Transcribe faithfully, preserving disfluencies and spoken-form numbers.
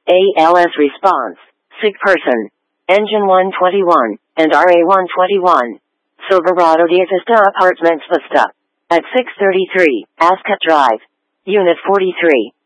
A L S response. Sick person. Engine one twenty-one, and R A one twenty-one. Silverado de Vista Apartments Vista. At six thirty-three, Ascot Drive. Unit forty-three.